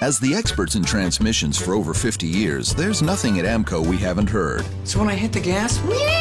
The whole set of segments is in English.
As the experts in transmissions for over 50 years, there's nothing at AMCO we haven't heard. So when I hit the gas,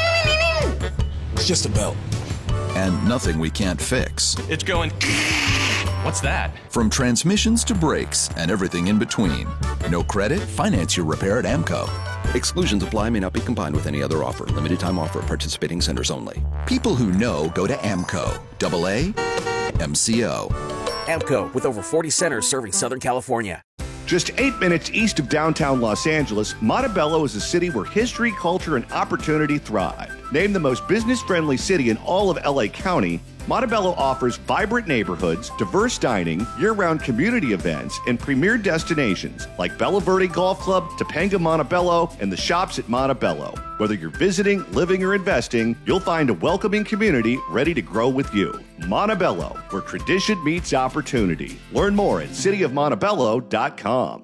it's just a belt. And nothing we can't fix. It's going... What's that? From transmissions to brakes and everything in between. No credit? Finance your repair at AMCO. Exclusions apply, may not be combined with any other offer. Limited time offer. Participating centers only. People who know go to AMCO. AA MCO. AMCO, with over 40 centers serving Southern California. Just 8 minutes east of downtown Los Angeles, Montebello is a city where history, culture, and opportunity thrive. Named the most business-friendly city in all of LA County, Montebello offers vibrant neighborhoods, diverse dining, year-round community events, and premier destinations like Bella Verde Golf Club, Topanga Montebello, and the shops at Montebello. Whether you're visiting, living, or investing, you'll find a welcoming community ready to grow with you. Montebello, where tradition meets opportunity. Learn more at cityofmontebello.com.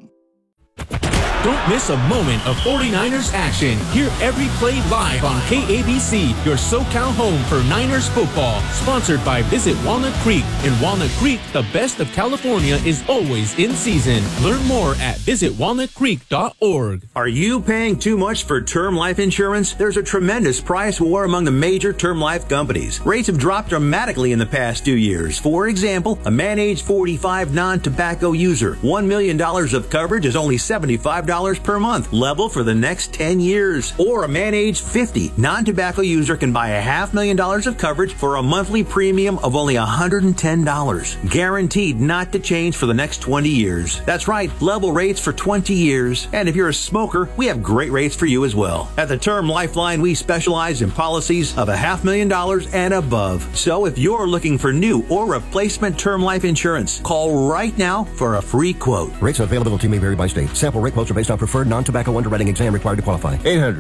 Don't miss a moment of 49ers action. Hear every play live on KABC, your SoCal home for Niners football. Sponsored by Visit Walnut Creek. In Walnut Creek, the best of California is always in season. Learn more at visitwalnutcreek.org. Are you paying too much for term life insurance? There's a tremendous price war among the major term life companies. Rates have dropped dramatically in the past 2 years. For example, a man age 45 non-tobacco user, $1 million of coverage is only $75 per month, level for the next 10 years. Or a man age 50 non-tobacco user can buy $500,000 of coverage for a monthly premium of only $110, guaranteed not to change for the next 20 years. That's right, level rates for 20 years. And if you're a smoker, we have great rates for you as well. At the Term Lifeline, we specialize in policies of $500,000 and above. So if you're looking for new or replacement term life insurance, call right now for a free quote. Rates and availability may vary by state. Sample rate quotes are based on preferred non-tobacco underwriting exam required to qualify.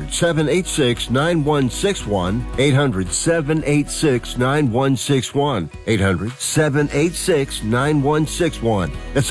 800-786-9161. 800-786-9161. 800-786-9161. That's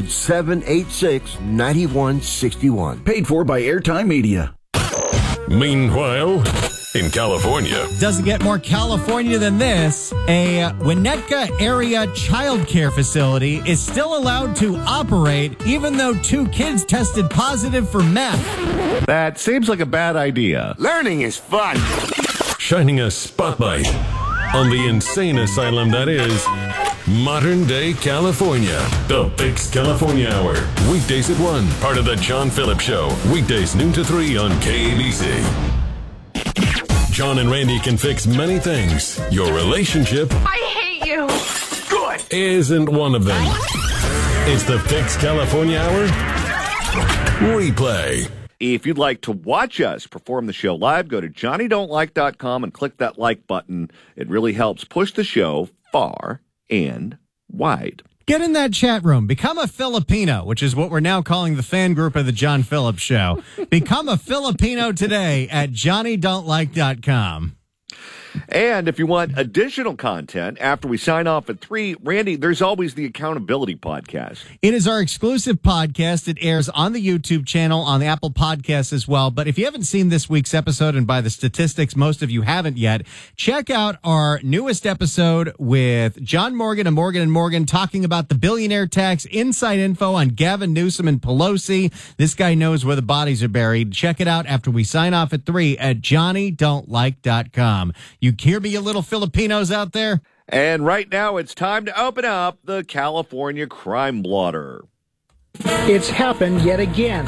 800-786-9161. Paid for by Airtime Media. Meanwhile, in California. Doesn't get more California than this. A Winnetka area child care facility is still allowed to operate even though 2 kids tested positive for meth. That seems like a bad idea. Learning is fun. Shining a spotlight on the insane asylum that is modern-day California. The Fixed California Hour. Weekdays at 1. Part of the John Phillips Show. Weekdays noon to 3 on KABC. John and Randy can fix many things. Your relationship... I hate you. Good. ...isn't one of them. It's the Fixed California Hour Replay. If you'd like to watch us perform the show live, go to johnnydon'tlike.com and click that like button. It really helps push the show far and wide. Get in that chat room. Become a Filipino, which is what we're now calling the fan group of the John Phillips Show. Become a Filipino today at johnnydon'tlike.com. And if you want additional content after we sign off at 3, Randy, there's always the Accountability Podcast. It is our exclusive podcast. It airs on the YouTube channel, on the Apple Podcasts as well. But if you haven't seen this week's episode, and by the statistics, most of you haven't yet, check out our newest episode with John Morgan and Morgan talking about the billionaire tax, inside info on Gavin Newsom and Pelosi. This guy knows where the bodies are buried. Check it out after we sign off at 3 at johnnydon'tlike.com. You hear me, you little Filipinos out there? And right now, it's time to open up the California Crime Blotter. It's happened yet again.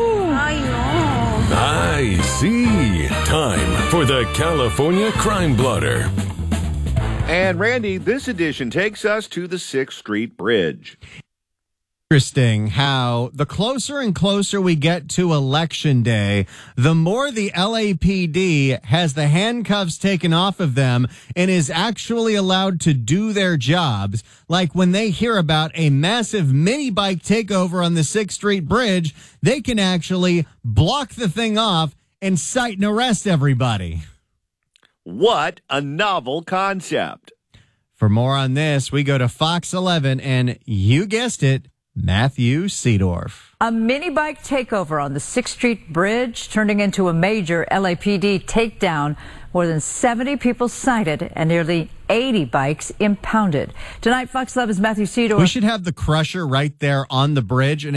I see. Time for the California Crime Blotter. And Randy, this edition takes us to the 6th Street Bridge. Interesting how the closer and closer we get to Election Day, the more the LAPD has the handcuffs taken off of them and is actually allowed to do their jobs. Like when they hear about a massive mini bike takeover on the 6th Street Bridge, they can actually block the thing off and cite and arrest everybody. What a novel concept. For more on this, we go to Fox 11 and you guessed it, Matthew Seedorf. A mini bike takeover on the 6th Street Bridge turning into a major LAPD takedown. More than 70 people cited and nearly 80 bikes impounded. Tonight, Fox 11's Matthew Seedorf. We should have the crusher right there on the bridge. And